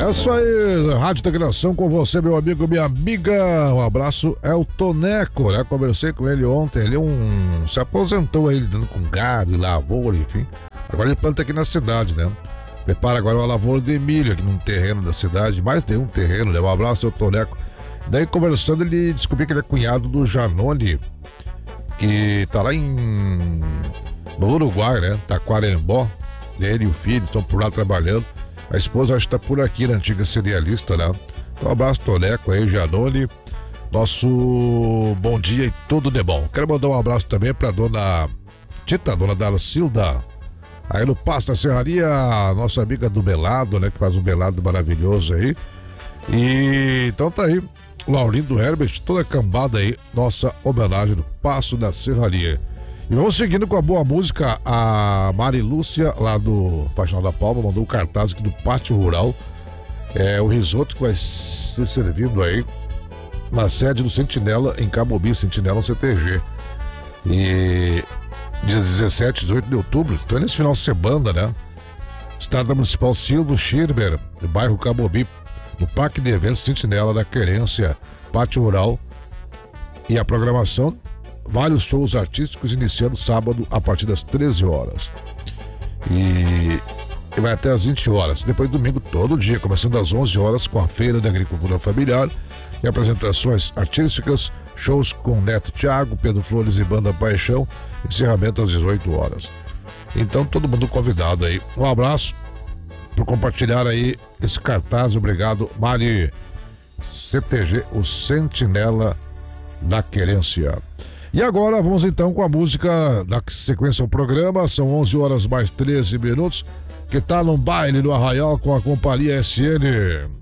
É isso aí, Rádio Integração com você, meu amigo, minha amiga. Um abraço, é o Toneco, né? Conversei com ele ontem, ele se aposentou aí, lidando com gado, lavoura, enfim. Agora ele planta aqui na cidade, né? Prepara agora uma lavoura de milho aqui num terreno da cidade, mais tem um terreno, né? Um abraço, seu Toneco. Daí, conversando, ele descobriu que ele é cunhado do Janone, que tá lá no Uruguai, né? Taquarembó. Ele e o filho estão por lá trabalhando. A esposa acho que tá por aqui, na antiga serialista, né? Então, um abraço, Toneco aí, Janone. Nosso bom dia e tudo de bom. Quero mandar um abraço também pra dona Tita, dona Darcilda, aí no Passo da Serraria, nossa amiga do melado, né? Que faz um melado maravilhoso aí. E então tá aí, o Laurindo Herbert, toda a cambada aí, nossa homenagem no Passo da Serraria. E vamos seguindo com a boa música. A Mari Lúcia, lá do Faxinal da Palma, mandou um cartaz aqui do Pátio Rural. É o risoto que vai ser servido aí na sede do Sentinela, em Camobi, Sentinela CTG. E dias 17 e 18 de outubro, então é nesse final de semana, né? Estrada Municipal Silvio Schirmer, do bairro Camobi, no Parque de Eventos Sentinela da Querência, Pátio Rural. E a programação, vários shows artísticos iniciando sábado a partir das 13 horas. E vai até às 20 horas. Depois domingo todo dia, começando às 11 horas com a Feira da Agricultura Familiar e apresentações artísticas, shows com Neto Thiago, Pedro Flores e Banda Paixão, encerramento às 18 horas. Então todo mundo convidado aí. Um abraço por compartilhar aí esse cartaz. Obrigado, Mari. CTG, o Sentinela da Querência. E agora vamos então com a música da sequência ao programa. São 11 horas mais 13 minutos. Que tá num baile no Arraial com a Companhia SN.